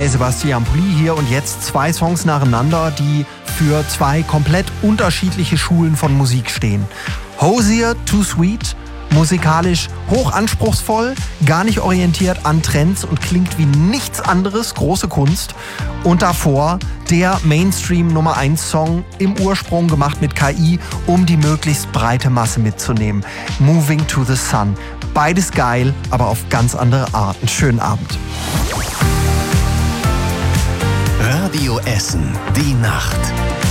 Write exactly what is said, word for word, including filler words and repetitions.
Sebastian Pulli hier und jetzt zwei Songs nacheinander, die für zwei komplett unterschiedliche Schulen von Musik stehen. Hozier, Too Sweet, musikalisch hoch anspruchsvoll, gar nicht orientiert an Trends und klingt wie nichts anderes, große Kunst. Und davor der Mainstream Nummer eins Song im Ursprung gemacht mit K I, um die möglichst breite Masse mitzunehmen. Moving to the Sun. Beides geil, aber auf ganz andere Arten. Schönen Abend. Radio Essen, die Nacht.